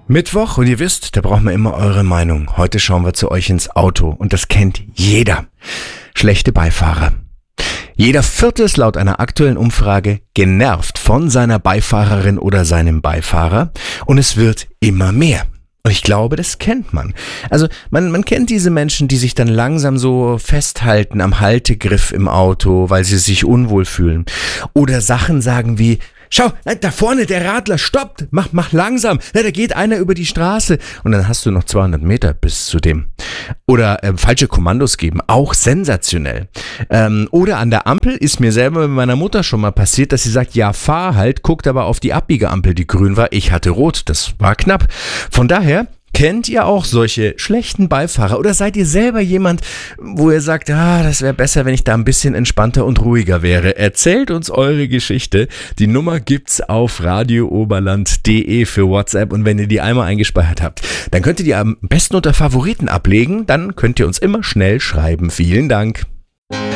Mittwoch und ihr wisst, da brauchen wir immer eure Meinung. Heute schauen wir zu euch ins Auto und das kennt jeder. Schlechte Beifahrer. Jeder Vierte ist laut einer aktuellen Umfrage genervt von seiner Beifahrerin oder seinem Beifahrer und es wird immer mehr. Und ich glaube, das kennt man. Also man kennt diese Menschen, die sich dann langsam so festhalten am Haltegriff im Auto, weil sie sich unwohl fühlen. Oder Sachen sagen wie: Schau, da vorne der Radler stoppt, mach langsam, da geht einer über die Straße und dann hast du noch 200 Meter bis zu dem. Oder falsche Kommandos geben, auch sensationell. Oder an der Ampel ist mir selber mit meiner Mutter schon mal passiert, dass sie sagt, ja fahr halt, guckt aber auf die Abbiegeampel, die grün war, ich hatte rot, das war knapp. Von daher, kennt ihr auch solche schlechten Beifahrer oder seid ihr selber jemand, wo ihr sagt, das wäre besser, wenn ich da ein bisschen entspannter und ruhiger wäre? Erzählt uns eure Geschichte. Die Nummer gibt's auf radiooberland.de für WhatsApp und wenn ihr die einmal eingespeichert habt, dann könnt ihr die am besten unter Favoriten ablegen, dann könnt ihr uns immer schnell schreiben. Vielen Dank.